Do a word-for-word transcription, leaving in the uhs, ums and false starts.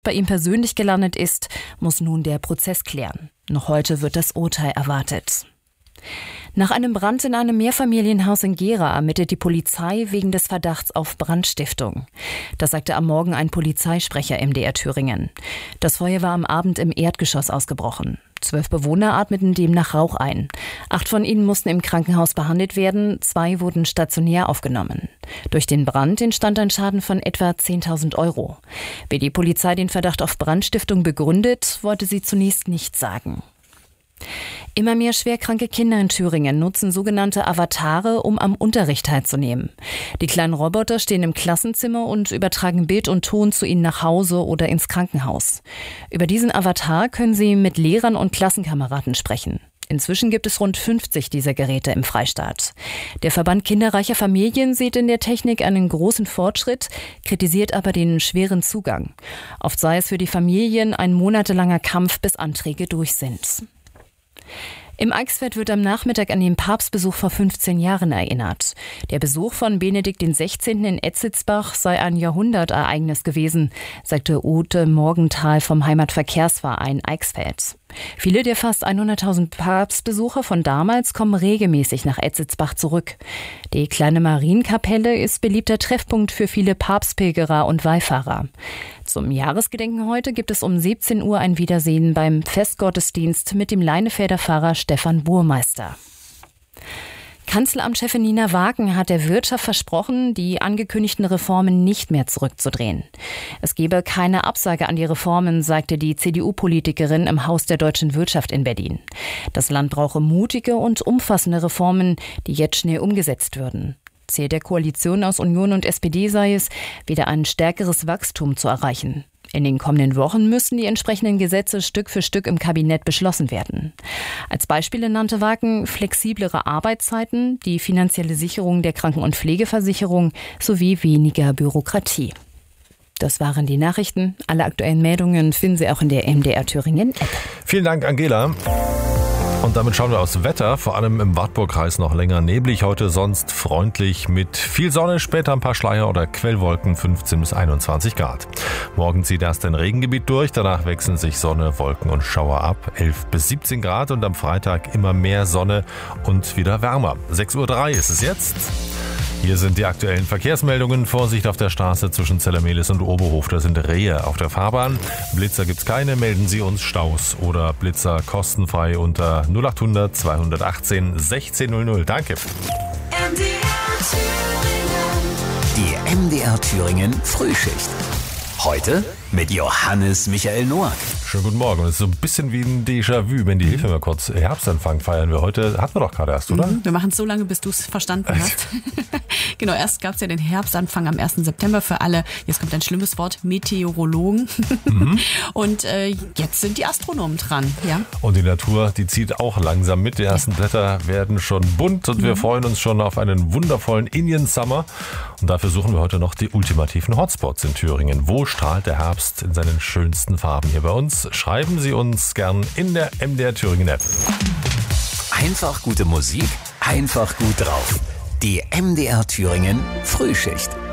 bei ihm persönlich gelandet ist, muss nun der Prozess klären. Noch heute wird das Urteil erwartet. Nach einem Brand in einem Mehrfamilienhaus in Gera ermittelt die Polizei wegen des Verdachts auf Brandstiftung. Das sagte am Morgen ein Polizeisprecher M D R Thüringen. Das Feuer war am Abend im Erdgeschoss ausgebrochen. Zwölf Bewohner atmeten demnach Rauch ein. Acht von ihnen mussten im Krankenhaus behandelt werden, zwei wurden stationär aufgenommen. Durch den Brand entstand ein Schaden von etwa zehntausend Euro. Wie die Polizei den Verdacht auf Brandstiftung begründet, wollte sie zunächst nicht sagen. Immer mehr schwerkranke Kinder in Thüringen nutzen sogenannte Avatare, um am Unterricht teilzunehmen. Die kleinen Roboter stehen im Klassenzimmer und übertragen Bild und Ton zu ihnen nach Hause oder ins Krankenhaus. Über diesen Avatar können sie mit Lehrern und Klassenkameraden sprechen. Inzwischen gibt es rund fünfzig dieser Geräte im Freistaat. Der Verband kinderreicher Familien sieht in der Technik einen großen Fortschritt, kritisiert aber den schweren Zugang. Oft sei es für die Familien ein monatelanger Kampf, bis Anträge durch sind. Im Eichsfeld wird am Nachmittag an den Papstbesuch vor fünfzehn Jahren erinnert. Der Besuch von Benedikt der Sechzehnten in Etzitzbach sei ein Jahrhundertereignis gewesen, sagte Ute Morgenthal vom Heimatverkehrsverein Eichsfeld. Viele der fast hunderttausend Papstbesucher von damals kommen regelmäßig nach Etzitzbach zurück. Die kleine Marienkapelle ist beliebter Treffpunkt für viele Papstpilgerer und Wallfahrer. Zum Jahresgedenken heute gibt es um siebzehn Uhr ein Wiedersehen beim Festgottesdienst mit dem Leinefelder Pfarrer Stefan Burmeister. Kanzleramtschefin Nina Wagen hat der Wirtschaft versprochen, die angekündigten Reformen nicht mehr zurückzudrehen. Es gebe keine Absage an die Reformen, sagte die C D U-Politikerin im Haus der deutschen Wirtschaft in Berlin. Das Land brauche mutige und umfassende Reformen, die jetzt schnell umgesetzt würden. Ziel der Koalition aus Union und S P D sei es, wieder ein stärkeres Wachstum zu erreichen. In den kommenden Wochen müssen die entsprechenden Gesetze Stück für Stück im Kabinett beschlossen werden. Als Beispiele nannte Wagen flexiblere Arbeitszeiten, die finanzielle Sicherung der Kranken- und Pflegeversicherung sowie weniger Bürokratie. Das waren die Nachrichten. Alle aktuellen Meldungen finden Sie auch in der M D R Thüringen App. Vielen Dank, Angela. Und damit schauen wir aufs Wetter, vor allem im Wartburgkreis noch länger neblig, heute sonst freundlich mit viel Sonne, später ein paar Schleier oder Quellwolken, fünfzehn bis einundzwanzig Grad. Morgen zieht erst ein Regengebiet durch, danach wechseln sich Sonne, Wolken und Schauer ab, elf bis siebzehn Grad und am Freitag immer mehr Sonne und wieder wärmer. sechs Uhr drei ist es jetzt. Hier sind die aktuellen Verkehrsmeldungen. Vorsicht auf der Straße zwischen Zellermehlis und Oberhof. Da sind Rehe auf der Fahrbahn. Blitzer gibt's keine. Melden Sie uns Staus oder Blitzer kostenfrei unter null acht hundert zweihundertachtzehn sechzehn null null. Danke. M D R Thüringen. Die M D R Thüringen Frühschicht. Heute mit Johannes Michael Noack. Schönen guten Morgen. Es ist so ein bisschen wie ein Déjà-vu. Wenn die Hilfe mal kurz Herbstanfang feiern wir heute. Hatten wir doch gerade erst, oder? Mhm, wir machen es so lange, bis du es verstanden hast. Genau, erst gab es ja den Herbstanfang am ersten September für alle, jetzt kommt ein schlimmes Wort, Meteorologen. Mhm. Und äh, jetzt sind die Astronomen dran. Ja? Und die Natur, die zieht auch langsam mit. Die ersten ja. Blätter werden schon bunt und mhm. wir freuen uns schon auf einen wundervollen Indian Summer. Und dafür suchen wir heute noch die ultimativen Hotspots in Thüringen. Wo strahlt der Herbst in seinen schönsten Farben hier bei uns? Schreiben Sie uns gern in der M D R Thüringen App. Einfach gute Musik, einfach gut drauf. Die M D R Thüringen Frühschicht.